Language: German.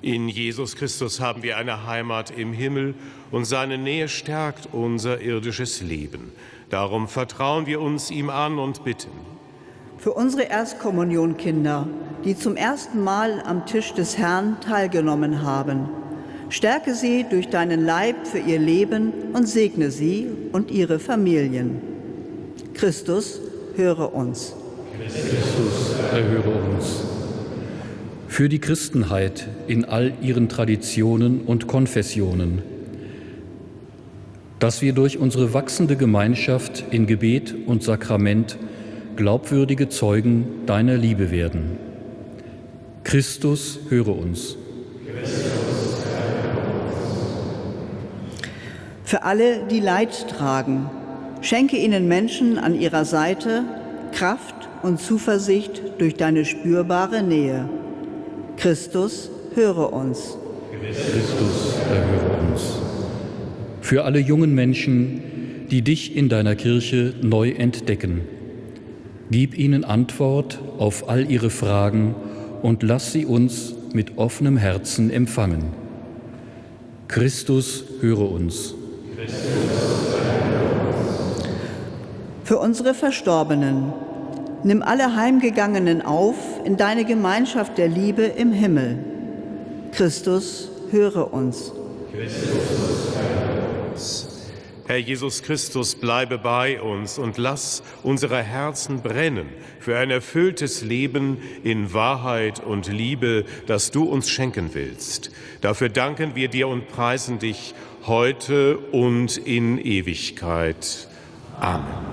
In Jesus Christus haben wir eine Heimat im Himmel und seine Nähe stärkt unser irdisches Leben. Darum vertrauen wir uns ihm an und bitten. Für unsere Erstkommunionkinder, die zum ersten Mal am Tisch des Herrn teilgenommen haben, stärke sie durch deinen Leib für ihr Leben und segne sie und ihre Familien. Christus, höre uns. Christus, erhöre uns. Für die Christenheit in all ihren Traditionen und Konfessionen, dass wir durch unsere wachsende Gemeinschaft in Gebet und Sakrament glaubwürdige Zeugen deiner Liebe werden. Christus, höre uns. Für alle, die Leid tragen, schenke ihnen Menschen an ihrer Seite Kraft und Zuversicht durch deine spürbare Nähe. Christus, höre uns. Christus, erhöre uns. Für alle jungen Menschen, die dich in deiner Kirche neu entdecken, gib ihnen Antwort auf all ihre Fragen und lass sie uns mit offenem Herzen empfangen. Christus, höre uns. Für unsere Verstorbenen, nimm alle Heimgegangenen auf in deine Gemeinschaft der Liebe im Himmel. Christus, höre uns. Herr Jesus Christus, bleibe bei uns und lass unsere Herzen brennen für ein erfülltes Leben in Wahrheit und Liebe, das du uns schenken willst. Dafür danken wir dir und preisen dich heute und in Ewigkeit. Amen.